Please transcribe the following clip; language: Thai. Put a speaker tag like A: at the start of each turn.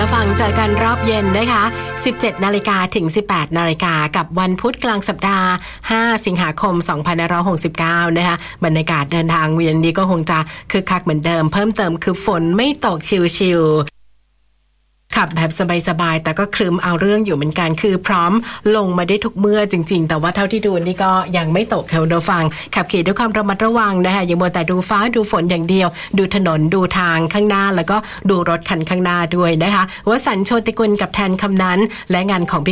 A: นะฟังเจอกันรอบเย็นนะคะ 17 นาฬิกาถึง 18 นาฬิกากับวันพุธกลางสัปดาห์ 5 สิงหาคม 2569 นะคะบรรยากาศเดินทางเวียนนี้ก็คงจะคึกคักเหมือนเดิมเพิ่มเติมคือฝนไม่ตกชิวๆขับแบบสบายๆแต่ก็ครึ้มเอาเรื่องอยู่เหมือนกันคือพร้อมลงมาได้ทุกเมื่อจริงๆแต่ว่าเท่าที่ดูนี่ก็ยังไม่ตกค่ะเราฟังขับขี่ด้วยความระมัดระวังนะคะอย่ามัวแต่ดูฟ้าดูฝนอย่างเดียวดูถนนดูทางข้างหน้าแล้วก็ดูรถคันข้างหน้าด้วยนะคะวสันต์โชติกุลกับแทนคำนั้นและงานของ